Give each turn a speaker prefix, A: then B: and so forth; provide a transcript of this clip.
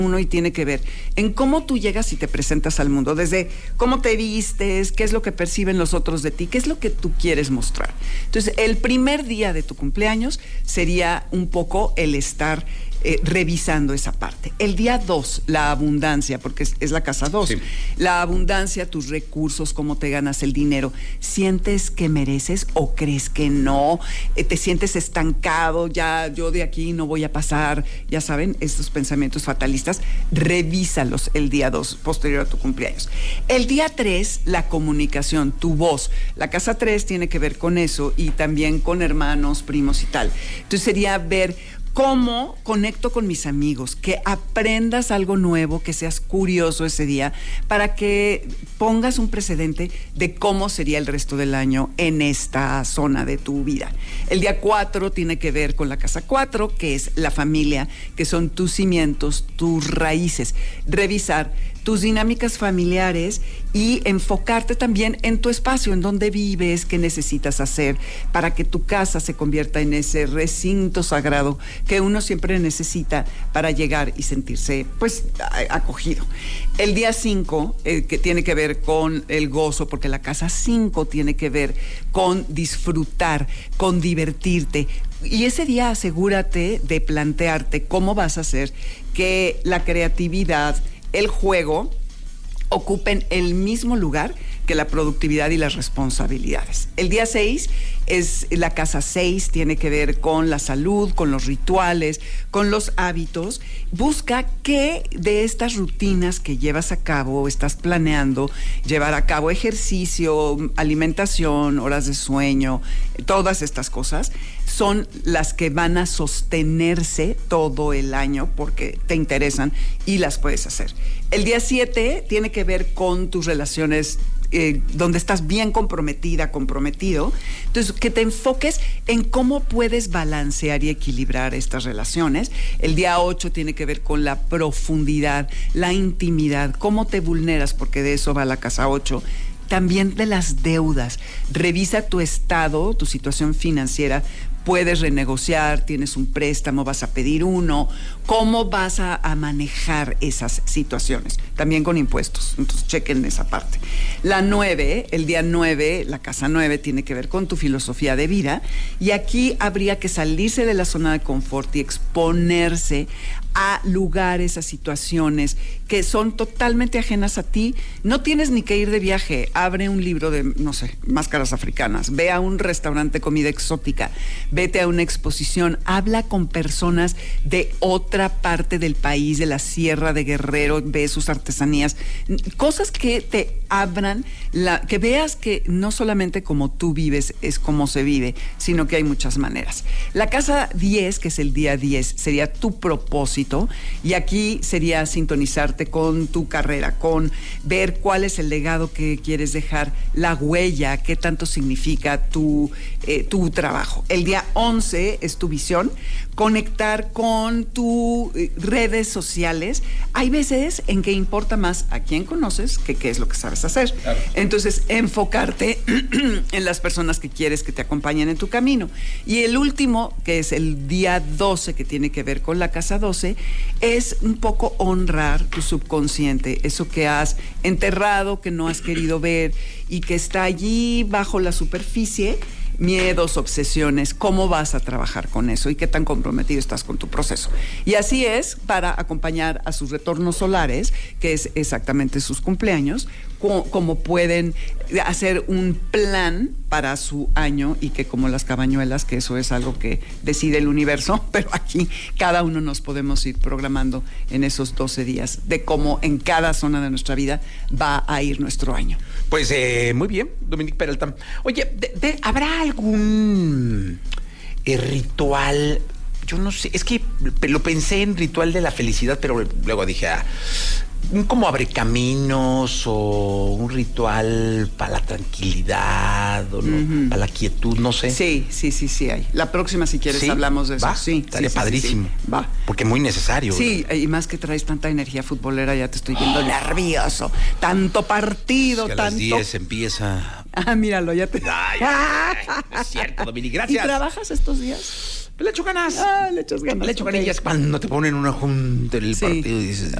A: uno y tiene que ver en cómo tú llegas y te presentas al mundo, desde cómo te vistes, qué es lo que perciben los otros de ti, qué es lo que tú quieres mostrar. Entonces, el primer día de tu cumpleaños sería un poco el estar revisando esa parte. El día 2, la abundancia, porque es la casa 2. Sí. La abundancia, tus recursos, cómo te ganas el dinero. ¿Sientes que mereces o crees que no? ¿Te sientes estancado? Ya yo de aquí no voy a pasar. Ya saben, estos pensamientos fatalistas, revísalos el día 2, posterior a tu cumpleaños. El día 3, la comunicación, tu voz. La casa 3 tiene que ver con eso y también con hermanos, primos y tal. Entonces sería ver cómo conecto con mis amigos, que aprendas algo nuevo, que seas curioso ese día, para que pongas un precedente de cómo sería el resto del año en esta zona de tu vida. El día 4 tiene que ver con la casa 4, que es la familia, que son tus cimientos, tus raíces. Revisar tus dinámicas familiares y enfocarte también en tu espacio, en donde vives, qué necesitas hacer para que tu casa se convierta en ese recinto sagrado que uno siempre necesita para llegar y sentirse, pues, acogido. El día 5, que tiene que ver con el gozo, porque la casa 5 tiene que ver con disfrutar, con divertirte. Y ese día asegúrate de plantearte cómo vas a hacer que la creatividad, el juego, ocupen el mismo lugar que la productividad y las responsabilidades. El día 6 es la casa 6, tiene que ver con la salud, con los rituales, con los hábitos. Busca qué de estas rutinas que llevas a cabo, estás planeando llevar a cabo, ejercicio, alimentación, horas de sueño, todas estas cosas, son las que van a sostenerse todo el año porque te interesan y las puedes hacer. El día 7 tiene que ver con tus relaciones, donde estás bien comprometida, comprometido. Entonces, que te enfoques en cómo puedes balancear y equilibrar estas relaciones. El día 8 tiene que ver con la profundidad, la intimidad, cómo te vulneras, porque de eso va la casa 8. También de las deudas. Revisa tu estado, tu situación financiera. Puedes renegociar, tienes un préstamo, vas a pedir uno. ¿Cómo vas a manejar esas situaciones? También con impuestos. Entonces, chequen esa parte. La 9, el día 9, la casa 9, tiene que ver con tu filosofía de vida. Y aquí habría que salirse de la zona de confort y exponerse a lugares, a situaciones que son totalmente ajenas a ti. No tienes ni que ir de viaje. Abre un libro de, no sé, máscaras africanas. Ve a un restaurante de comida exótica. Vete a una exposición. Habla con personas de otra parte del país, de la Sierra de Guerrero. Ve sus artesanías. Cosas que te abran, que veas que no solamente como tú vives es como se vive, sino que hay muchas maneras. La casa 10, que es el día 10, sería tu propósito. Y aquí sería sintonizarte con tu carrera, con ver cuál es el legado que quieres dejar, la huella, qué tanto significa tu trabajo. El día 11 es tu visión, conectar con tus redes sociales. Hay veces en que importa más a quién conoces que qué es lo que sabes hacer. Claro. Entonces, enfocarte en las personas que quieres que te acompañen en tu camino. Y el último, que es el día 12, que tiene que ver con la casa 12, es un poco honrar tu subconsciente, eso que has enterrado, que no has querido ver y que está allí bajo la superficie. Miedos, obsesiones, cómo vas a trabajar con eso y qué tan comprometido estás con tu proceso. Y así es para acompañar a sus retornos solares, que es exactamente sus cumpleaños, cómo pueden hacer un plan para su año y que como las cabañuelas, que eso es algo que decide el universo, pero aquí cada uno nos podemos ir programando en esos 12 días de cómo en cada zona de nuestra vida va a ir nuestro año.
B: Pues muy bien, Dominique Peralta. Oye, ¿habrá algún ritual? Yo no sé, es que lo pensé en ritual de la felicidad, pero luego dije, como abre caminos o un ritual para la tranquilidad o no, para la quietud, no sé.
A: Sí hay. La próxima, si quieres, hablamos de eso.
B: ¿Va?
A: Sí,
B: estaría padrísimo.
A: Sí. Va.
B: Porque muy necesario.
A: Sí, y más que traes tanta energía futbolera, ya te estoy viendo nervioso. Tanto partido,
B: es que
A: tanto.
B: A las 10 empieza.
A: Míralo, ya te.
B: Ay, es cierto, Dominique, gracias.
A: ¿Y trabajas estos días?
B: Le echo ganas.
A: Le echas ganas.
B: Le echo
A: ok.
B: ganillas cuando te ponen una junta en el
A: Sí.
B: partido y dices,